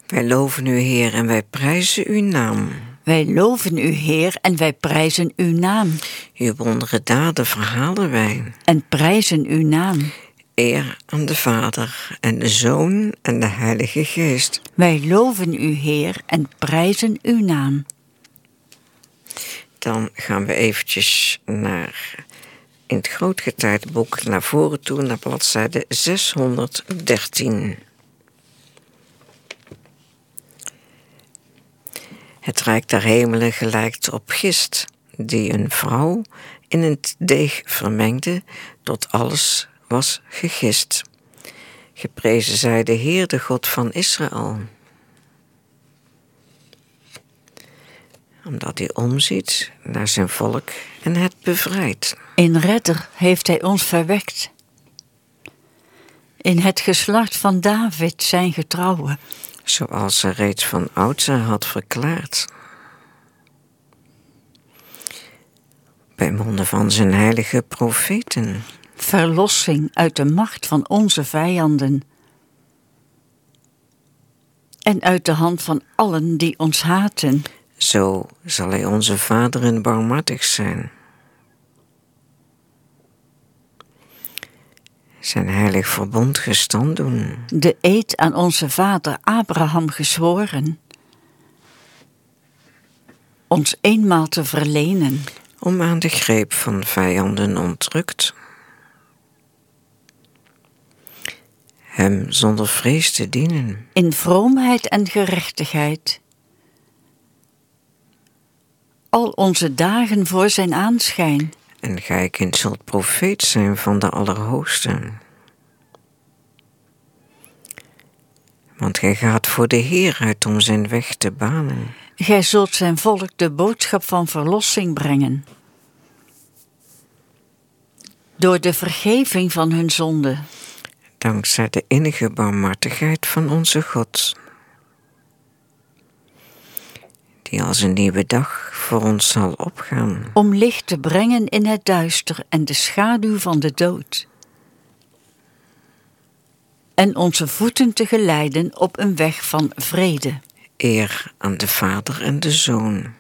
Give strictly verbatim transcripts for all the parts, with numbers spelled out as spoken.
Wij loven u, Heer, en wij prijzen uw naam. Wij loven u, Heer, en wij prijzen uw naam. Uw wondere daden verhalen wij. En prijzen uw naam. Eer aan de Vader en de Zoon en de Heilige Geest. Wij loven u, Heer, en prijzen uw naam. Dan gaan we eventjes naar, in het Grootgetijdenboek naar voren toe, naar bladzijde zeshonderddertien. Het rijk der hemelen gelijkt op gist, die een vrouw in een deeg vermengde, tot alles was gegist. Geprezen zij de Heer, de God van Israël. Omdat hij omziet naar zijn volk en het bevrijdt. In redder heeft hij ons verwekt. In het geslacht van David zijn getrouwe. Zoals ze reeds van oudsher had verklaard. Bij monden van zijn heilige profeten. Verlossing uit de macht van onze vijanden. En uit de hand van allen die ons haten. Zo zal hij onze vaderen barmhartig zijn. Zijn heilig verbond gestand doen. De eed aan onze vader Abraham gezworen. Ons eenmaal te verlenen. Om aan de greep van vijanden ontrukt. Hem zonder vrees te dienen. In vroomheid en gerechtigheid. Al onze dagen voor zijn aanschijn. En gij kind zult profeet zijn van de Allerhoogste. Want gij gaat voor de Heer uit om zijn weg te banen. Gij zult zijn volk de boodschap van verlossing brengen. Door de vergeving van hun zonde. Dankzij de innige barmhartigheid van onze God. Die als een nieuwe dag voor ons zal opgaan. Om licht te brengen in het duister en de schaduw van de dood. En onze voeten te geleiden op een weg van vrede. Eer aan de Vader en de Zoon.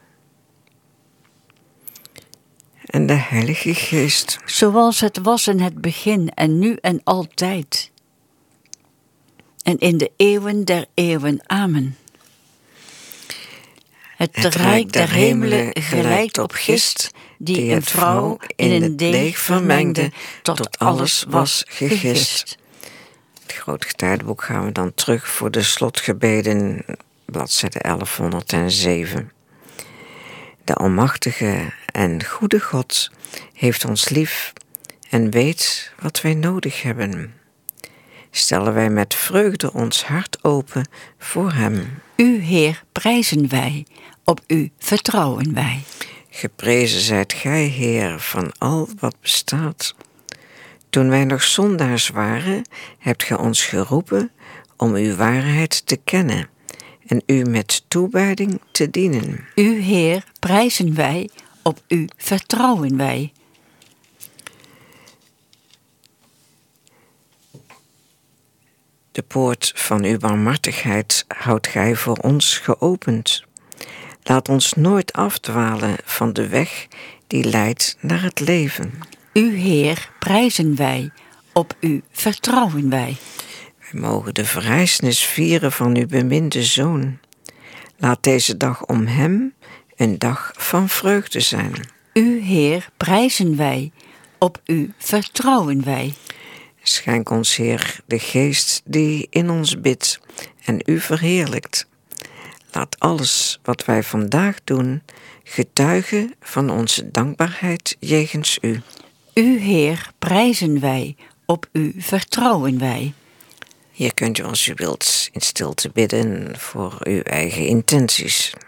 En de Heilige Geest. Zoals het was in het begin en nu en altijd. En in de eeuwen der eeuwen. Amen. Het, het rijk der hemelen gelijkt op gist, die een vrouw in een deeg vermengde, tot alles was gegist. Het Grootgetijdenboek gaan we dan terug voor de slotgebeden, bladzijde elfhonderdzeven. De almachtige en goede God heeft ons lief en weet wat wij nodig hebben. Stellen wij met vreugde ons hart open voor hem. U, Heer, prijzen wij, op u vertrouwen wij. Geprezen zijt gij, Heer, van al wat bestaat. Toen wij nog zondaars waren, hebt gij ons geroepen om uw waarheid te kennen en u met toewijding te dienen. U, Heer, prijzen wij, op u vertrouwen wij. De poort van uw barmhartigheid houdt gij voor ons geopend. Laat ons nooit afdwalen van de weg die leidt naar het leven. U, Heer, prijzen wij, op u vertrouwen wij. Wij mogen de verrijzenis vieren van uw beminde Zoon. Laat deze dag om hem een dag van vreugde zijn. U, Heer, prijzen wij, op u vertrouwen wij. Schenk ons, Heer, de geest die in ons bidt en u verheerlijkt. Laat alles wat wij vandaag doen getuigen van onze dankbaarheid jegens u. U, Heer, prijzen wij, op u vertrouwen wij. Hier kunt u als u wilt in stilte bidden voor uw eigen intenties.